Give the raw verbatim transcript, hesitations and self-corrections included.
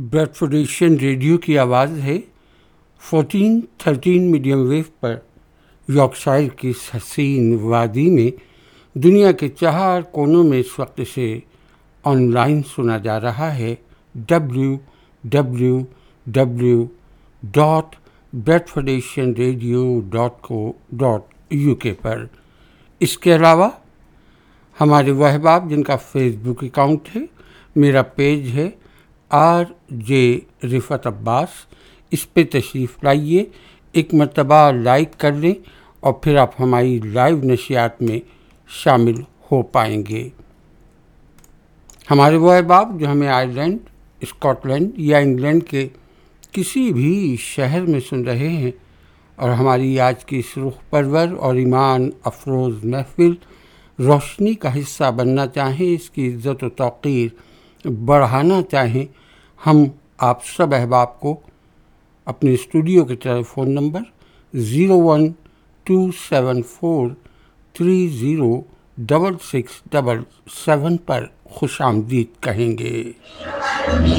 Bradford Asian radio کی آواز ہے فورٹین تھرٹین میڈیم ویو پر یارکشائر کی اس حسین وادی میں دنیا کے چار کونوں میں اس وقت سے آن لائن سنا جا رہا ہے W W W dot Bradford Asian radio dot کو ڈاٹ یو کے پر۔ اس کے علاوہ ہمارے وہ احباب جن کا فیس بک اکاؤنٹ ہے، میرا پیج ہے آر جے رفعت عباس، اس پہ تشریف لائیے، ایک مرتبہ لائک کر لیں اور پھر آپ ہماری لائیو نشریات میں شامل ہو پائیں گے۔ ہمارے وہ احباب جو ہمیں آئرلینڈ، اسکاٹ لینڈ یا انگلینڈ کے کسی بھی شہر میں سن رہے ہیں اور ہماری آج کی اس رخ پرور اور ایمان افروز محفل روشنی کا حصہ بننا چاہیں، اس کی عزت و توقیر بڑھانا چاہیں، ہم آپ سب احباب کو اپنے اسٹوڈیو کے ٹیلی phone number zero one to seven four three zero double six double seven پر خوش آمدید کہیں گے۔